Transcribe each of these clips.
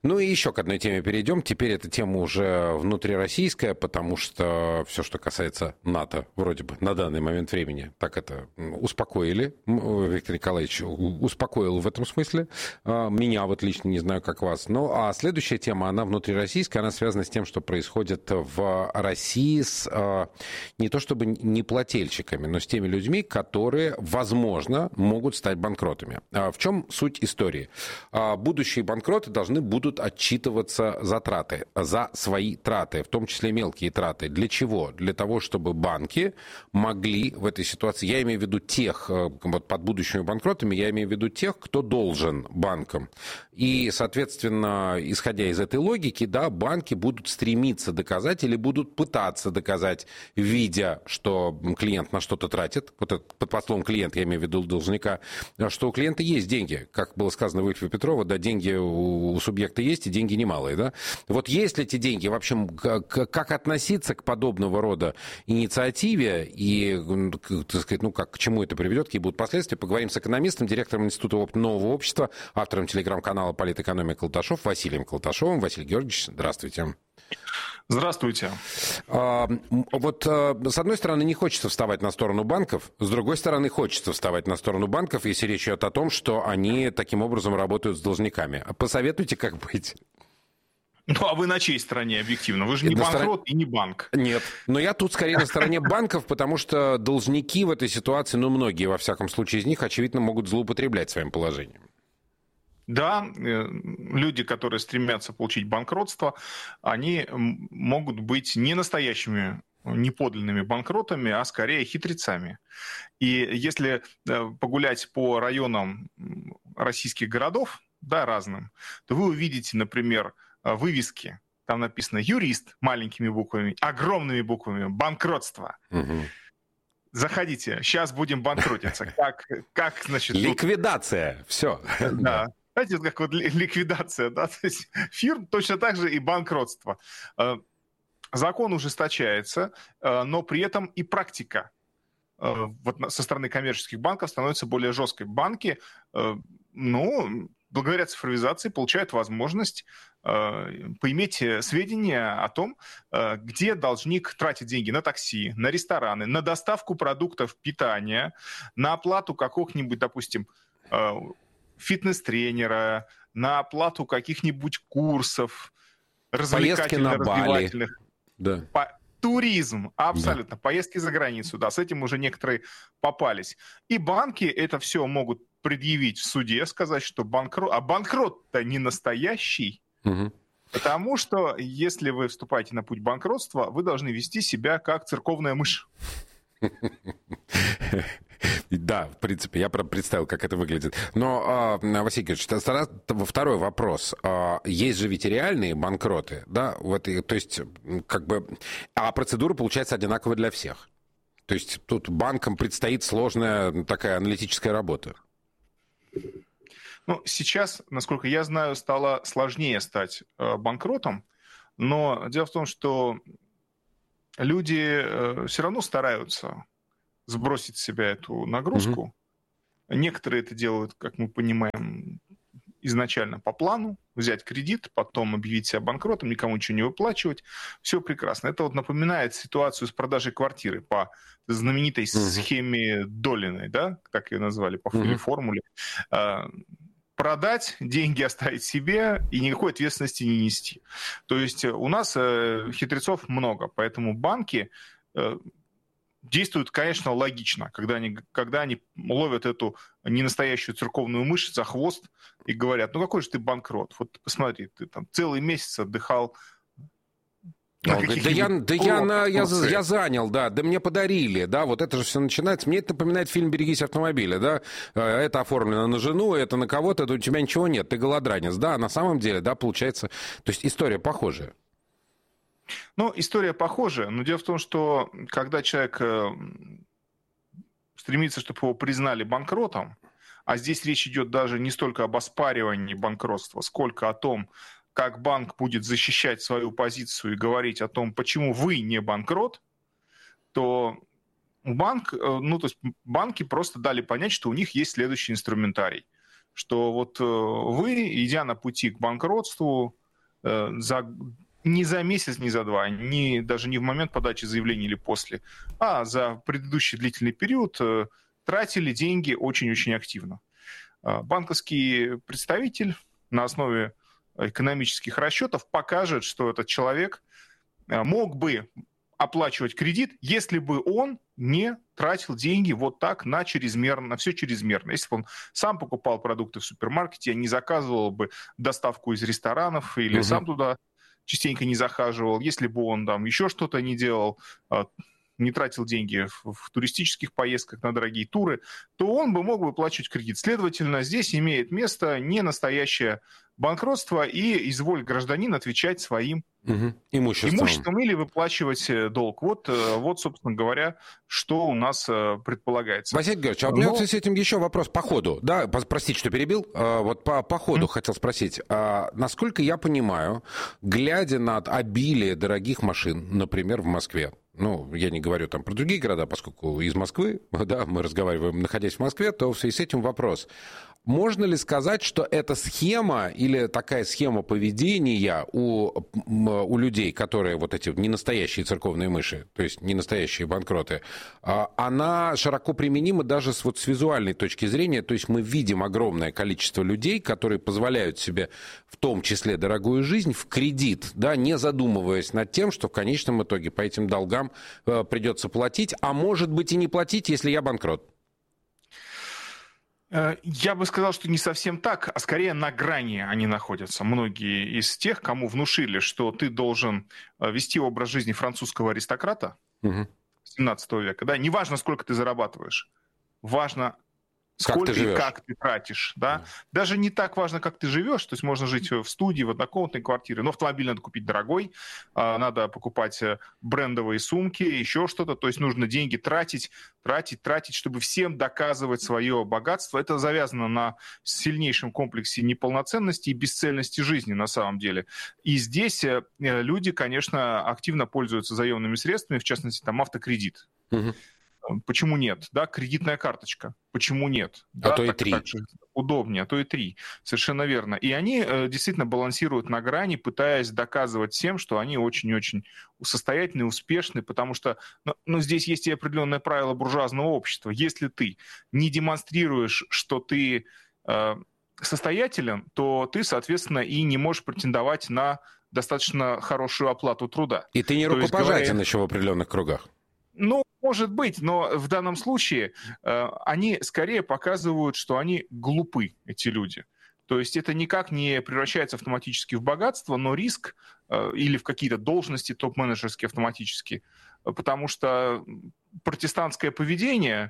Ну и еще к одной теме перейдем. Теперь эта тема уже внутрироссийская, потому что все, что касается НАТО, вроде бы на данный момент времени, так это успокоили. Виктор Николаевич успокоил в этом смысле. Меня вот лично, не знаю, как вас. Ну а следующая тема, она внутрироссийская, она связана с тем, что происходит в России с не то чтобы не плательщиками, но с теми людьми, которые, возможно, могут стать банкротами. В чем суть истории? Будущие банкроты будут отчитываться за траты, за свои траты, в том числе мелкие траты. Для чего? Для того, чтобы банки могли в этой ситуации, я имею в виду тех, вот под будущими банкротами, я имею в виду тех, кто должен банкам. И, соответственно, исходя из этой логики, да, банки будут стремиться доказать или будут пытаться доказать, видя, что клиент на что-то тратит, вот это, под послом клиент, я имею в виду должника, что у клиента есть деньги. Как было сказано в Ильфе Петрова, да, деньги у субъекта есть, и деньги немалые, да? Вот есть ли эти деньги? В общем, как относиться к подобного рода инициативе и, так сказать, ну, к чему это приведет, какие будут последствия? Поговорим с экономистом, директором Института нового общества, автором телеграм-канала «Политэкономия» Колташов Василием Колташовым. Василий Георгиевич, здравствуйте. Здравствуйте. Вот с одной стороны не хочется вставать на сторону банков, с другой стороны хочется вставать на сторону банков, если речь идет о том, что они таким образом работают с должниками. Посоветуйте, как быть? Ну, а вы на чьей стороне объективно? Вы же не банкрот и не банк. Нет, но я тут скорее на стороне банков, потому что должники в этой ситуации, ну, многие, во всяком случае, из них, очевидно, могут злоупотреблять своим положением. Да, люди, которые стремятся получить банкротство, они могут быть не настоящими, не подлинными банкротами, а скорее хитрецами. И если погулять по районам российских городов, да, разным, то вы увидите, например, вывески. Там написано «юрист» маленькими буквами, огромными буквами, «банкротство». Угу. Заходите, сейчас будем банкротиться. Как значит... Ликвидация, все. Да. Знаете, как вот ликвидация, да, то есть фирм точно так же и банкротство. Закон ужесточается, но при этом и практика вот со стороны коммерческих банков становится более жесткой. Банки, ну, благодаря цифровизации получают возможность поиметь сведения о том, где должник тратит деньги на такси, на рестораны, на доставку продуктов питания, на оплату каких-нибудь, допустим, фитнес-тренера, на оплату каких-нибудь курсов, развлекательно-развивательных. Да. Туризм, абсолютно. Да. Поездки за границу, да, с этим уже некоторые попались. И банки это все могут предъявить в суде, сказать, что банкрот-то не настоящий, потому что если вы вступаете на путь банкротства, вы должны вести себя как церковная мышь. Да, в принципе, я представил, как это выглядит. Но, Василий Георгиевич, второй вопрос. Есть же ведь и реальные банкроты, да? Вот, то есть, как бы... А процедура получается одинаковая для всех. То есть тут банкам предстоит сложная такая аналитическая работа. Ну, сейчас, насколько я знаю, стало сложнее стать банкротом, но дело в том, что люди все равно стараются сбросить с себя эту нагрузку. Некоторые это делают, как мы понимаем, изначально по плану, взять кредит, потом объявить себя банкротом, никому ничего не выплачивать. Все прекрасно. Это вот напоминает ситуацию с продажей квартиры по знаменитой схеме Долиной, да, так ее назвали, по формуле. Продать, деньги оставить себе и никакой ответственности не нести. То есть у нас хитрецов много, поэтому банки действуют, конечно, логично, когда они ловят эту ненастоящую церковную мышь за хвост и говорят, ну какой же ты банкрот, вот посмотри, ты там целый месяц отдыхал. Я занял, да мне подарили, да, вот это же все начинается. Мне это напоминает фильм «Берегись автомобиля», да, это оформлено на жену, это на кого-то, это у тебя ничего нет, ты голодранец, да, а на самом деле, да, получается, то есть история похожая. Ну, история похожая, но дело в том, что когда человек стремится, чтобы его признали банкротом, а здесь речь идет даже не столько об оспаривании банкротства, сколько о том, как банк будет защищать свою позицию и говорить о том, почему вы не банкрот, то банки просто дали понять, что у них есть следующий инструментарий. что вот вы, идя на пути к банкротству, не за месяц, не за два, даже не в момент подачи заявления или после, а за предыдущий длительный период тратили деньги очень-очень активно. Банковский представитель на основе экономических расчетов покажет, что этот человек мог бы оплачивать кредит, если бы он не тратил деньги вот так на все чрезмерно. Если бы он сам покупал продукты в супермаркете, не заказывал бы доставку из ресторанов или сам туда частенько не захаживал, если бы он там еще что-то не делал, не тратил деньги в туристических поездках на дорогие туры, то он бы мог выплачивать кредит. Следовательно, здесь имеет место не настоящее банкротство, и изволь гражданин отвечать своим имуществом или выплачивать долг. Вот, собственно говоря, что у нас предполагается. Василий Георгиевич, а у меня с этим еще вопрос по ходу. Да, простите, что перебил. Вот по ходу хотел спросить. Насколько я понимаю, глядя на обилие дорогих машин, например, в Москве, я не говорю там про другие города, поскольку из Москвы, да, мы разговариваем, находясь в Москве, то в связи с этим вопрос. Можно ли сказать, что эта схема или такая схема поведения у людей, которые вот эти не настоящие церковные мыши, то есть не настоящие банкроты, она широко применима даже с визуальной точки зрения, то есть мы видим огромное количество людей, которые позволяют себе в том числе дорогую жизнь в кредит, да, не задумываясь над тем, что в конечном итоге по этим долгам придется платить, а может быть и не платить, если я банкрот. Я бы сказал, что не совсем так, а скорее на грани они находятся. Многие из тех, кому внушили, что ты должен вести образ жизни французского аристократа 17 века, да, неважно, сколько ты зарабатываешь, важно, сколько и как ты тратишь, да. Даже не так важно, как ты живешь, то есть можно жить в студии, в однокомнатной квартире, но автомобиль надо купить дорогой, надо покупать брендовые сумки, еще что-то, то есть нужно деньги тратить, чтобы всем доказывать свое богатство. Это завязано на сильнейшем комплексе неполноценности и бесцельности жизни на самом деле. И здесь люди, конечно, активно пользуются заемными средствами, в частности, там автокредит. Почему нет? Да, кредитная карточка. Почему нет? А то и 3. Так же удобнее, а то и 3. Совершенно верно. И они действительно балансируют на грани, пытаясь доказывать всем, что они очень-очень состоятельны, успешны, потому что здесь есть и определенное правило буржуазного общества. Если ты не демонстрируешь, что ты состоятелен, то ты, соответственно, и не можешь претендовать на достаточно хорошую оплату труда. И ты не рукопожатен еще в определенных кругах. Может быть, но в данном случае они скорее показывают, что они глупы, эти люди. То есть это никак не превращается автоматически в богатство, но риск или в какие-то должности топ-менеджерские автоматически, потому что протестантское поведение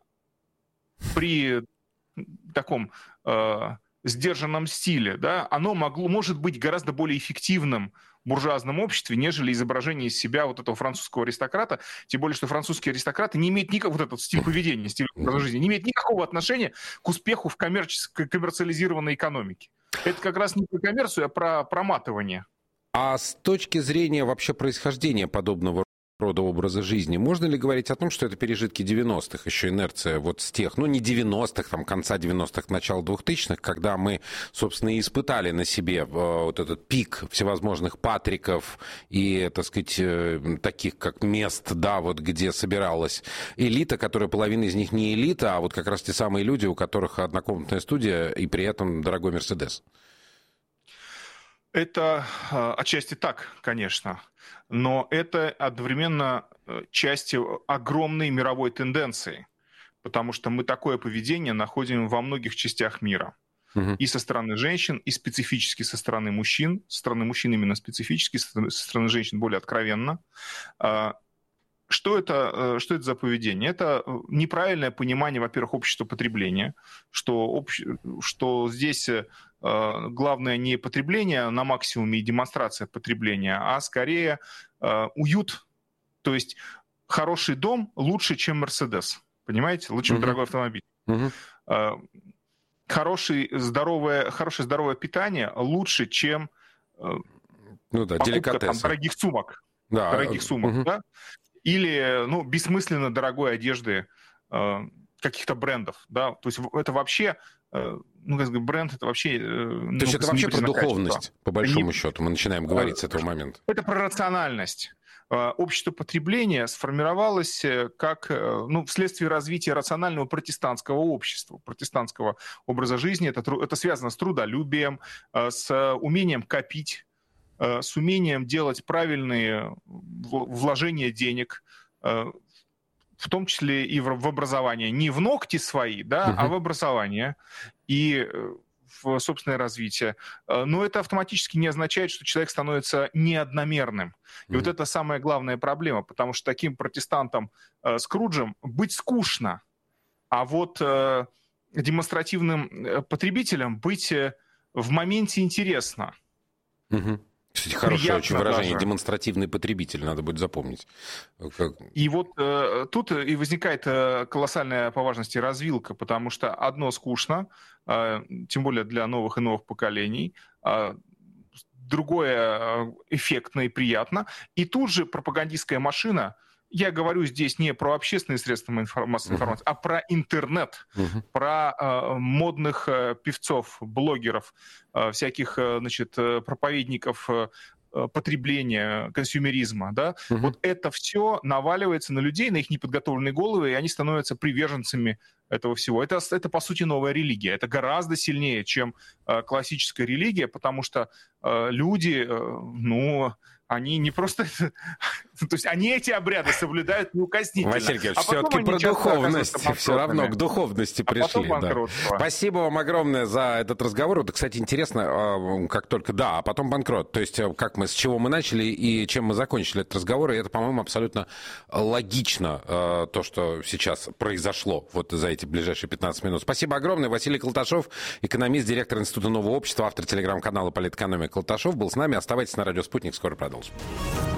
при таком сдержанном стиле, да, оно может быть гораздо более эффективным в буржуазном обществе, нежели изображение из себя вот этого французского аристократа, тем более, что французские аристократы не имеют никакого, вот этот стиль поведения, стиль жизни, не имеет никакого отношения к успеху в коммерциализированной экономике. Это как раз не про коммерцию, а про проматывание. А с точки зрения вообще происхождения подобного рода образа жизни, можно ли говорить о том, что это пережитки 90-х, еще инерция вот с тех, не 90-х, там, конца 90-х, начала 2000-х, когда мы, собственно, и испытали на себе вот этот пик всевозможных Патриков и, так сказать, таких как мест, да, вот где собиралась элита, которая половина из них не элита, а вот как раз те самые люди, у которых однокомнатная студия и при этом дорогой Мерседес. Это отчасти так, конечно, но это одновременно часть огромной мировой тенденции, потому что мы такое поведение находим во многих частях мира. И со стороны женщин, и специфически со стороны мужчин. Со стороны мужчин именно специфически, со стороны женщин более откровенно. Что это за поведение? Это неправильное понимание, во-первых, общества потребления, что здесь главное не потребление на максимуме и демонстрация потребления, а скорее уют. То есть хороший дом лучше, чем Мерседес. Понимаете? Лучше, чем дорогой автомобиль. Хорошее здоровое питание лучше, чем покупка там, дорогих сумок. Да. Дорогих сумок, да? Или бессмысленно дорогой одежды каких-то брендов. Да? То есть это вообще ну, как сказать, бренд — это вообще... То есть это вообще про духовность, по большому счету, мы начинаем говорить с этого момента. Это про рациональность. Общество потребления сформировалось как, ну, вследствие развития рационального протестантского общества, протестантского образа жизни. Это связано с трудолюбием, с умением копить, с умением делать правильные вложения денег, в том числе и в образование. Не в ногти свои, да, а в образование и в собственное развитие. Но это автоматически не означает, что человек становится неодномерным. И вот это самая главная проблема, потому что таким протестантом Скруджем быть скучно, а вот демонстративным потребителем быть в моменте интересно. Кстати, хорошее очень выражение. Даже. Демонстративный потребитель, надо будет запомнить. И вот тут и возникает колоссальная по важности развилка, потому что одно скучно, тем более для новых и новых поколений, другое эффектно и приятно, и тут же пропагандистская машина. Я говорю здесь не про общественные средства массовой информации, а про интернет, про модных певцов, блогеров, всяких, значит, проповедников потребления, консюмеризма, да, вот это все наваливается на людей, на их неподготовленные головы, и они становятся приверженцами этого всего. Это, по сути, новая религия. Это гораздо сильнее, чем классическая религия, потому что люди, ну, они не просто... То есть они эти обряды соблюдают неукоснительно. Василий Георгиевич, все-таки про духовность. Все равно к духовности пришли. Да. Спасибо вам огромное за этот разговор. Это, кстати, интересно, как только... Да, а потом банкрот. То есть с чего мы начали и чем мы закончили этот разговор. И это, по-моему, абсолютно логично, то, что сейчас произошло вот за эти ближайшие 15 минут. Спасибо огромное. Василий Колташев, экономист, директор Института нового общества, автор телеграм-канала «Политэкономия» Колташев был с нами. Оставайтесь на радио «Спутник». Скоро продолжим.